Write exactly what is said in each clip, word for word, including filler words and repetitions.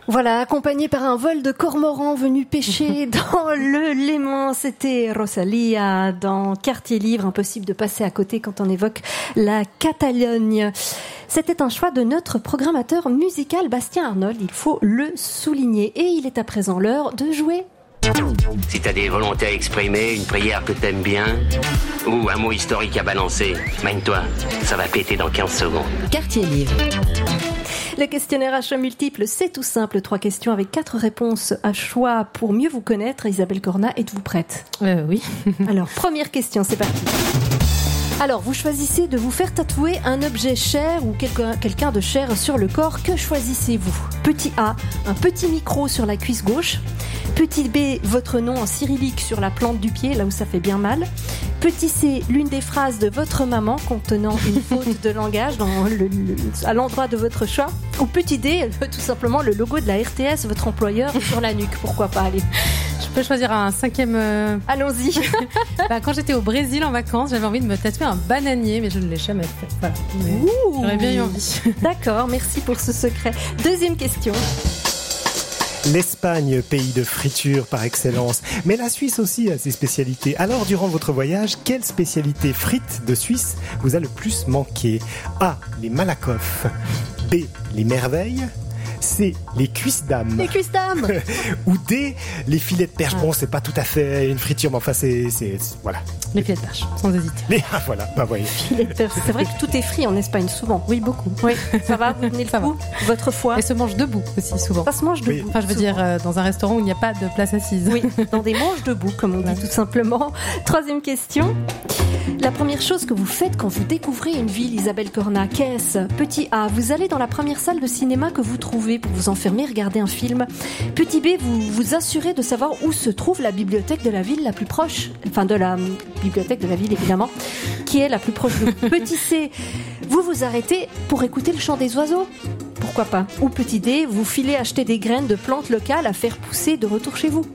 Voilà, accompagné par un vol de cormorans venu pêcher dans le Léman, c'était Rosalia dans Quartier Livre. Impossible de passer à côté quand on évoque la Catalogne. C'était un choix de notre programmateur musical Bastien Arnold, il faut le souligner. Et il est à présent l'heure de jouer. Si t'as des volontés à exprimer, une prière que t'aimes bien, ou un mot historique à balancer, mène-toi, ça va péter dans quinze secondes. Quartier Livre. Le questionnaire à choix multiples, c'est tout simple. Trois questions avec quatre réponses à choix pour mieux vous connaître. Isabelle Corna, êtes-vous prête ? euh, Oui. Alors, première question, c'est parti. Alors, vous choisissez de vous faire tatouer un objet cher ou quelqu'un, quelqu'un de cher sur le corps. Que choisissez-vous ? Petit A, un petit micro sur la cuisse gauche. Petit B, votre nom en cyrillique sur la plante du pied, là où ça fait bien mal. Petit C, l'une des phrases de votre maman contenant une faute de langage dans le, le, à l'endroit de votre choix. Ou petit D, tout simplement le logo de la R T S, votre employeur, sur la nuque. Pourquoi pas, allez. Je peux choisir un cinquième... Euh... Allons-y. bah, quand j'étais au Brésil en vacances, j'avais envie de me tatouer un bananier, mais je ne l'ai jamais fait. Voilà. J'aurais bien eu envie. D'accord, merci pour ce secret. Deuxième question. L'Espagne, pays de friture par excellence, mais la Suisse aussi a ses spécialités. Alors, durant votre voyage, quelle spécialité frites de Suisse vous a le plus manqué ? A. Les Malakoff. B. Les merveilles. C. Les cuisses d'âme. Les cuisses d'âme. Ou D. Les filets de perche. Bon, c'est pas tout à fait une friture, mais enfin, c'est... c'est, c'est voilà. Les filets de perche, sans hésiter. Les, ah, voilà, bah voyez. Filets de perche. C'est vrai que tout est frit en Espagne, souvent. Oui, beaucoup. Oui, ça va, vous tenez le coup. Votre foie. Et se mange debout aussi, souvent. Ça se mange debout. Oui. Enfin, je veux souvent. dire, euh, dans un restaurant où il n'y a pas de place assise. Oui, dans des manches debout, comme on dit tout simplement. Troisième question. La première chose que vous faites quand vous découvrez une ville, Isabelle Corna, qu'est-ce ? Petit A, vous allez dans la première salle de cinéma que vous trouvez pour vous enfermer, regarder un film. Petit B, vous vous assurez de savoir où se trouve la bibliothèque de la ville la plus proche, enfin de la bibliothèque de la ville évidemment, qui est la plus proche de vous. Petit C, vous vous arrêtez pour écouter le chant des oiseaux. Pourquoi pas ? Ou petit D, vous filez acheter des graines de plantes locales à faire pousser de retour chez vous.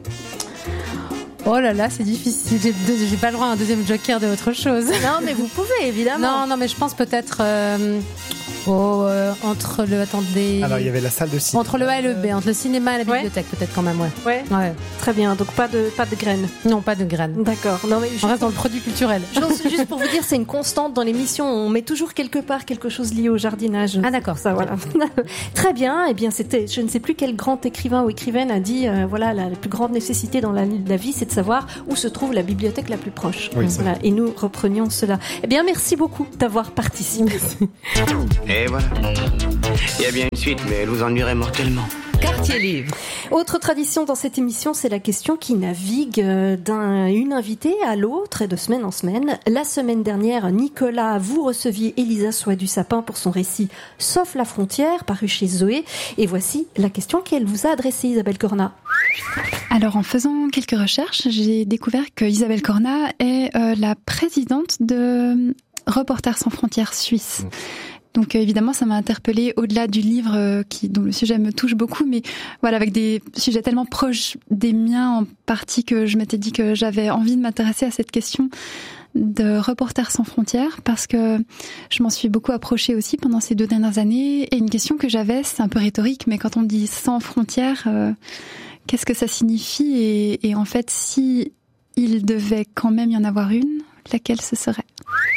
Oh là là, c'est difficile. J'ai, deux, j'ai pas le droit à un deuxième joker de autre chose. Non, mais vous pouvez, évidemment. Non, non, mais je pense peut-être euh, oh, euh, entre le... Attendez... Alors, il y avait la salle de cinéma. Entre le A et le B, entre le cinéma et la Ouais. bibliothèque, peut-être quand même, ouais. Ouais. Ouais. Très bien, donc pas de, pas de graines. Non, pas de graines. D'accord. Non, mais On reste dans le produit culturel. Juste, juste pour vous dire, c'est une constante dans l'émission. On met toujours quelque part quelque chose lié au jardinage. Ah d'accord. Ça, voilà. Très bien. Eh bien, c'était, je ne sais plus quel grand écrivain ou écrivaine a dit, euh, voilà, la, la plus grande nécessité dans la, la vie, c'est de savoir où se trouve la bibliothèque la plus proche. Oui, voilà. Et nous reprenions cela. Eh bien, merci beaucoup d'avoir participé. Et voilà. Il y a bien une suite, mais elle vous ennuierait mortellement. Quartier Livre. Autre tradition dans cette émission, c'est la question qui navigue d'une invitée à l'autre et de semaine en semaine. La semaine dernière, Nicolas, vous receviez Elisa Soie du Sapin pour son récit Sauf la frontière, paru chez Zoé. Et voici la question qu'elle vous a adressée, Isabelle Corna. Alors, en faisant quelques recherches, j'ai découvert que Isabelle Corna est euh, la présidente de Reporters sans frontières Suisse. Mmh. Donc euh, évidemment, ça m'a interpellée au-delà du livre euh, qui, dont le sujet me touche beaucoup, mais voilà, avec des sujets tellement proches des miens en partie que je m'étais dit que j'avais envie de m'intéresser à cette question de Reporters sans frontières parce que je m'en suis beaucoup approchée aussi pendant ces deux dernières années. Et une question que j'avais, c'est un peu rhétorique, mais quand on dit sans frontières, euh, qu'est-ce que ça signifie ? et, et en fait, si il devait quand même y en avoir une, laquelle ce serait ?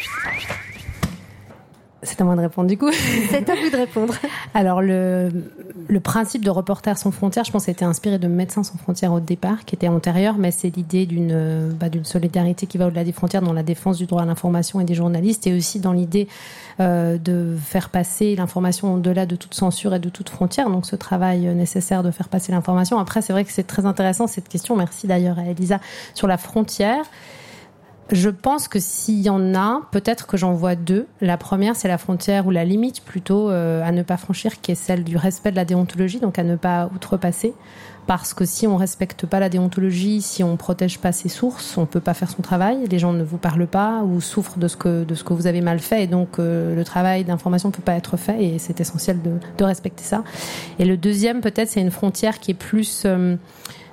C'est à moi de répondre du coup. C'est à vous de répondre. Alors le, le principe de Reporters sans frontières, je pense, a été inspiré de Médecins sans frontières au départ, qui était antérieur, mais c'est l'idée d'une, bah, d'une solidarité qui va au-delà des frontières dans la défense du droit à l'information et des journalistes, et aussi dans l'idée euh, de faire passer l'information au-delà de toute censure et de toute frontière. Donc ce travail nécessaire de faire passer l'information. Après, c'est vrai que c'est très intéressant cette question. Merci d'ailleurs à Elisa sur la frontière. Je pense que s'il y en a, peut-être que j'en vois deux. La première, c'est la frontière ou la limite plutôt euh, à ne pas franchir, qui est celle du respect de la déontologie, donc à ne pas outrepasser. Parce que si on respecte pas la déontologie, si on protège pas ses sources, on peut pas faire son travail. Les gens ne vous parlent pas ou souffrent de ce que de ce que vous avez mal fait, et donc euh, le travail d'information peut pas être fait. Et c'est essentiel de, de respecter ça. Et le deuxième, peut-être, c'est une frontière qui est plus euh,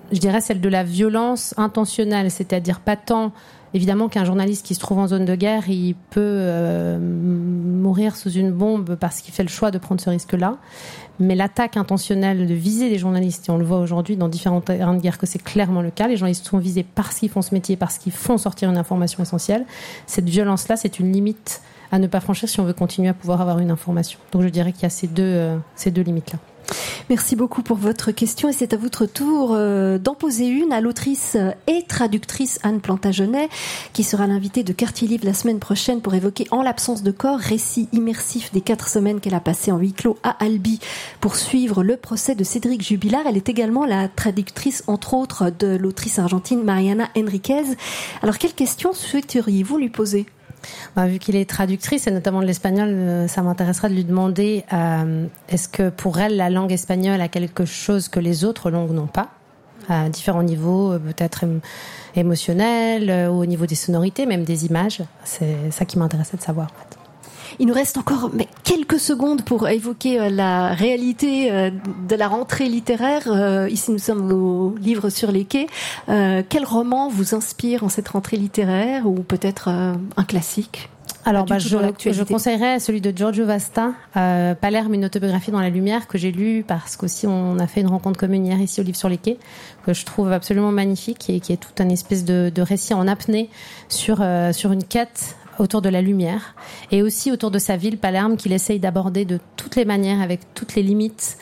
je dirais celle de la violence intentionnelle, c'est-à-dire pas tant, évidemment, qu'un journaliste qui se trouve en zone de guerre, il peut euh, mourir sous une bombe parce qu'il fait le choix de prendre ce risque-là. Mais l'attaque intentionnelle de viser les journalistes, et on le voit aujourd'hui dans différents terrains de guerre que c'est clairement le cas, les journalistes sont visés parce qu'ils font ce métier, parce qu'ils font sortir une information essentielle. Cette violence-là, c'est une limite à ne pas franchir si on veut continuer à pouvoir avoir une information. Donc je dirais qu'il y a ces deux, euh, ces deux limites-là. Merci beaucoup pour votre question et c'est à votre tour euh, d'en poser une à l'autrice et traductrice Anne Plantagenet qui sera l'invitée de Quartier Livre la semaine prochaine pour évoquer En l'absence de corps, récit immersif des quatre semaines qu'elle a passé en huis clos à Albi pour suivre le procès de Cédric Jubilard. Elle est également la traductrice entre autres de l'autrice argentine Mariana Enriquez. Alors quelle question souhaiteriez-vous lui poser ? Bah, vu qu'il est traductrice, et notamment de l'espagnol, euh, ça m'intéresserait de lui demander euh, est-ce que pour elle, la langue espagnole a quelque chose que les autres langues n'ont pas, à différents niveaux, euh, peut-être émo- émotionnels, euh, ou au niveau des sonorités, même des images. C'est ça qui m'intéressait de savoir. En fait. Il nous reste encore mais, quelques secondes pour évoquer euh, la réalité euh, de la rentrée littéraire. Euh, ici, nous sommes au Livre sur les quais. Euh, quel roman vous inspire en cette rentrée littéraire ou peut-être euh, un classique ? Alors, bah, je, je conseillerais celui de Giorgio Vasta, euh, Palerme, une autobiographie dans la lumière, que j'ai lu parce qu'aussi on a fait une rencontre commune hier ici au Livre sur les quais, que je trouve absolument magnifique et qui est tout un espèce de, de récit en apnée sur, euh, sur une quête autour de la lumière et aussi autour de sa ville, Palerme, qu'il essaye d'aborder de toutes les manières, avec toutes les limites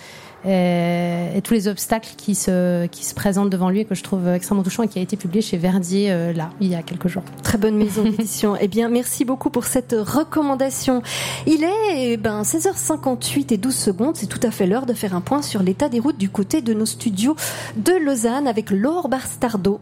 et, et tous les obstacles qui se, qui se présentent devant lui et que je trouve extrêmement touchant et qui a été publié chez Verdier euh, là, il y a quelques jours. Très bonne maison d'édition. Eh bien, merci beaucoup pour cette recommandation. Il est eh ben, seize heures cinquante-huit et douze secondes. C'est tout à fait l'heure de faire un point sur l'état des routes du côté de nos studios de Lausanne avec Laure Bastardo.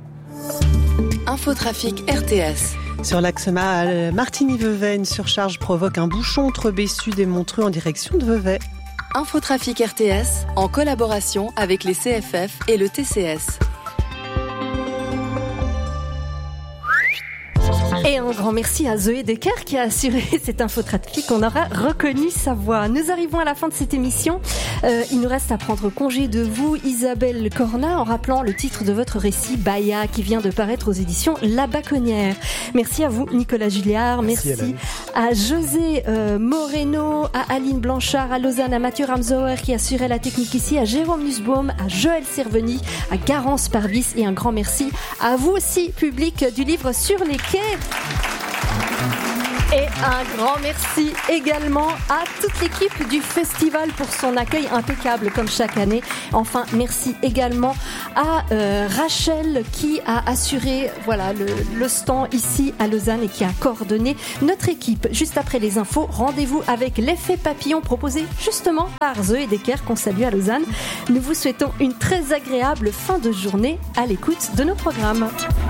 Infotrafic R T S. Sur l'axe Martigny-Vevey, une surcharge provoque un bouchon entre Bessude et Montreux en direction de Vevey. Infotrafic R T S, en collaboration avec les C F F et le T C S. Et un grand merci à Zoé Decker qui a assuré cette infotrafic. On aura reconnu sa voix. Nous arrivons à la fin de cette émission. Euh, il nous reste à prendre congé de vous, Isabelle Corna, en rappelant le titre de votre récit, Baya, qui vient de paraître aux éditions La Baconnière. Merci à vous, Nicolas Julliard. Merci, merci à José euh, Moreno, à Aline Blanchard, à Lausanne, à Mathieu Ramsauer qui assurait la technique ici, à Jérôme Nussbaum, à Joël Serveny, à Garance Parvis et un grand merci à vous aussi, public du Livre sur les quais. Et un grand merci également à toute l'équipe du festival pour son accueil impeccable comme chaque année. Enfin, merci également à euh, Rachel qui a assuré voilà le, le stand ici à Lausanne et qui a coordonné notre équipe. Juste après les infos, rendez-vous avec l'effet papillon proposé justement par Zoé Decker qu'on salue à Lausanne. Nous vous souhaitons une très agréable fin de journée à l'écoute de nos programmes.